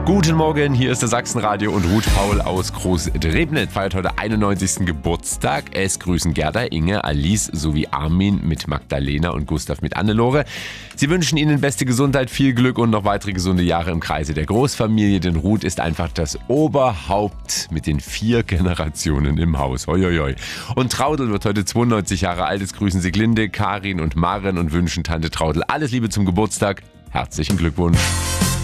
Guten Morgen, hier ist der Sachsenradio und Ruth Paul aus Großdrebnitz feiert heute 91. Geburtstag. Es grüßen Gerda, Inge, Alice sowie Armin mit Magdalena und Gustav mit Annelore. Sie wünschen Ihnen beste Gesundheit, viel Glück und noch weitere gesunde Jahre im Kreise der Großfamilie, denn Ruth ist einfach das Oberhaupt mit den 4 Generationen im Haus. Hoi, hoi, hoi. Und Traudel wird heute 92 Jahre alt. Es grüßen Sie Glinde, Karin und Maren und wünschen Tante Traudel alles Liebe zum Geburtstag. Herzlichen Glückwunsch.